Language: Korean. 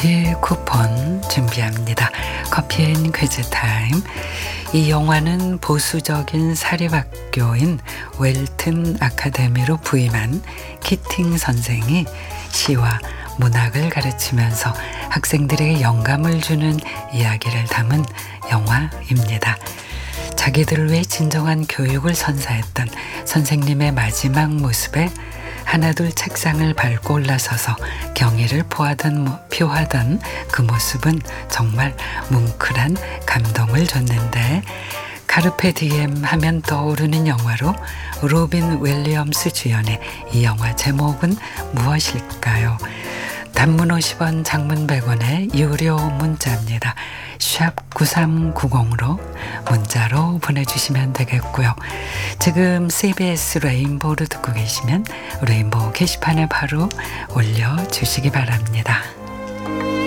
커피 쿠폰 준비합니다. 커피앤 퀴즈 타임. 이 영화는 보수적인 사립학교인 웰튼 아카데미로 부임한 키팅 선생이 시와 문학을 가르치면서 학생들에게 영감을 주는 이야기를 담은 영화입니다. 자기들을 위해 진정한 교육을 선사했던 선생님의 마지막 모습에 하나둘 책상을 밟고 올라서서 경의를 표하던 그 모습은 정말 뭉클한 감동을 줬는데, 카르페 디엠 하면 떠오르는 영화로 로빈 윌리엄스 주연의 이 영화 제목은 무엇일까요? 단문 50원, 장문 100원의 유료 문자입니다. 샵 9390으로 문자로 보내주시면 되겠고요. 지금 CBS 레인보우를 듣고 계시면 레인보우 게시판에 바로 올려주시기 바랍니다.